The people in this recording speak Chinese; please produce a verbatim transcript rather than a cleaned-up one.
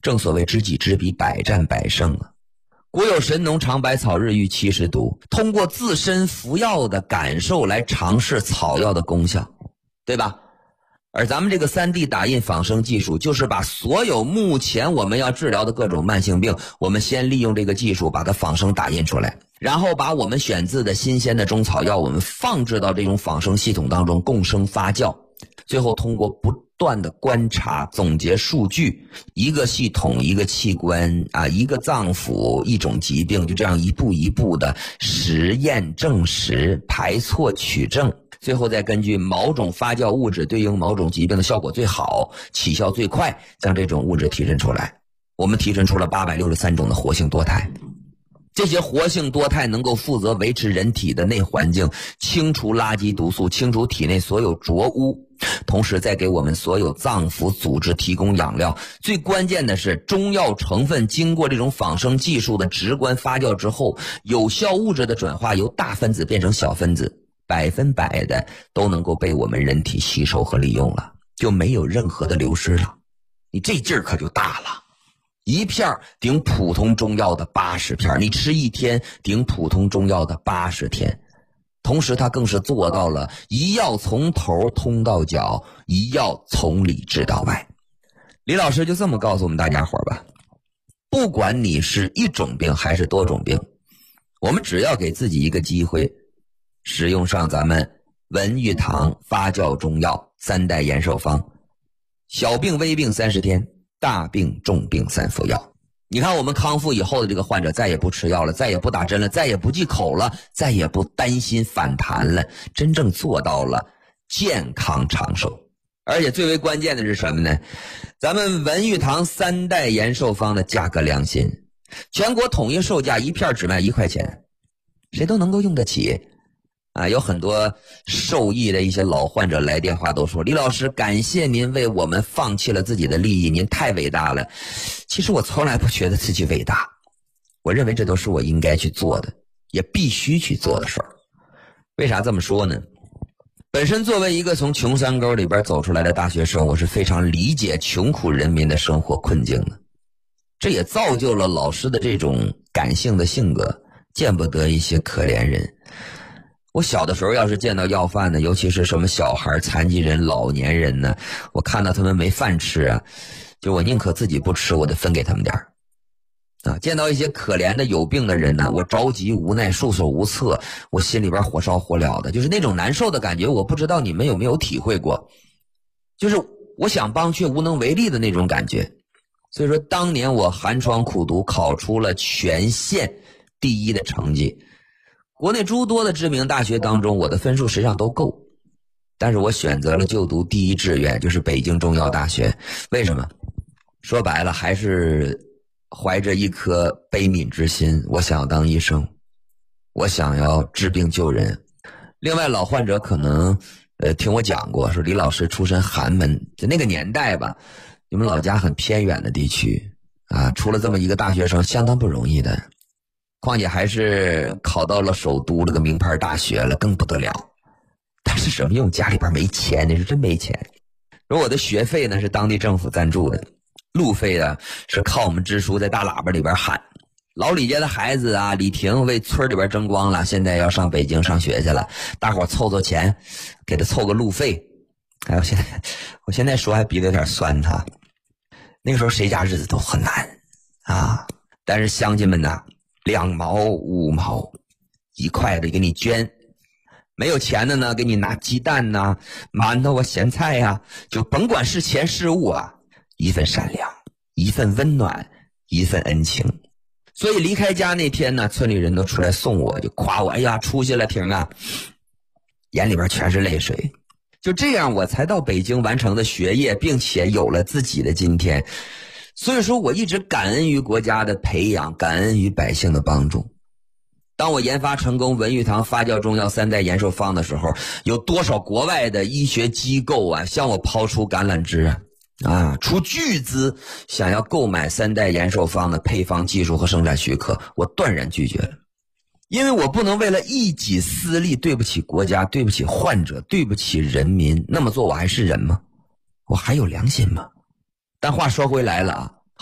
正所谓知己知彼，百战百胜啊。古有神农尝百草，日遇七十毒，通过自身服药的感受来尝试草药的功效，对吧？而咱们这个 三 D 打印仿生技术，就是把所有目前我们要治疗的各种慢性病，我们先利用这个技术把它仿生打印出来，然后把我们选自的新鲜的中草药，我们放置到这种仿生系统当中共生发酵，最后通过不断的观察总结数据，一个系统一个器官啊，一个脏腑一种疾病，就这样一步一步的实验证实，排错取证，最后再根据某种发酵物质对应某种疾病的效果最好，起效最快，将这种物质提炼出来。我们提炼出了八百六十三种的活性多肽，这些活性多肽能够负责维持人体的内环境，清除垃圾毒素，清除体内所有浊污，同时再给我们所有脏腑组织提供养料。最关键的是，中药成分经过这种仿生技术的直观发酵之后，有效物质的转化由大分子变成小分子，百分百的都能够被我们人体吸收和利用了，就没有任何的流失了。你这劲儿可就大了，一片顶普通中药的八十片，你吃一天顶普通中药的八十天。同时它更是做到了一药从头通到脚，一药从里治到外。李老师就这么告诉我们大家伙吧，不管你是一种病还是多种病，我们只要给自己一个机会，使用上咱们文玉堂发酵中药三代延寿方，小病微病三十天，大病重病三服药。你看我们康复以后的这个患者再也不吃药了，再也不打针了，再也不忌口了，再也不担心反弹了，真正做到了健康长寿。而且最为关键的是什么呢？咱们文玉堂三代延寿方的价格良心，全国统一售价一片只卖一块钱，谁都能够用得起啊！有很多受益的一些老患者来电话都说，李老师，感谢您为我们放弃了自己的利益，您太伟大了。其实我从来不觉得自己伟大，我认为这都是我应该去做的，也必须去做的事儿。为啥这么说呢？本身作为一个从穷山沟里边走出来的大学生，我是非常理解穷苦人民的生活困境的，这也造就了老师的这种感性的性格，见不得一些可怜人。我小的时候要是见到要饭的，尤其是什么小孩、残疾人、老年人呢，我看到他们没饭吃啊，就我宁可自己不吃，我得分给他们点儿啊。见到一些可怜的有病的人呢，我着急无奈，束手无策，我心里边火烧火燎的，就是那种难受的感觉，我不知道你们有没有体会过，就是我想帮却无能为力的那种感觉。所以说当年我寒窗苦读，考出了全县第一的成绩，国内诸多的知名大学当中，我的分数实际上都够，但是我选择了就读第一志愿，就是北京中药大学。为什么？说白了，还是怀着一颗悲悯之心，我想要当医生，我想要治病救人。另外老患者可能呃听我讲过，说李老师出身寒门，就那个年代吧，你们老家很偏远的地区啊，出了这么一个大学生相当不容易的，况且还是考到了首都这个名牌大学了，更不得了。但是什么用？家里边没钱，那是真没钱。而我的学费呢是当地政府赞助的，路费呢是靠我们支书在大喇叭里边喊。老李家的孩子啊，李婷为村里边争光了，现在要上北京上学去了，大伙凑凑钱给他凑个路费。哎，我现在我现在说还鼻子有点酸他。那个时候谁家日子都很难啊，但是乡亲们呐，两毛五毛一块的给你捐，没有钱的呢给你拿鸡蛋呐、馒头啊、咸菜呀、啊，就甭管是钱是物啊，一份善良，一份温暖，一份恩情。所以离开家那天呢，村里人都出来送我，就夸我，哎呀出息了婷啊，眼里边全是泪水。就这样我才到北京完成的学业，并且有了自己的今天。所以说我一直感恩于国家的培养，感恩于百姓的帮助。当我研发成功文玉堂发酵中药三代延寿方的时候，有多少国外的医学机构啊向我抛出橄榄枝啊啊，出巨资想要购买三代延寿方的配方技术和生产许可，我断然拒绝了。因为我不能为了一己私利，对不起国家，对不起患者，对不起人民，那么做我还是人吗？我还有良心吗？但话说回来了啊，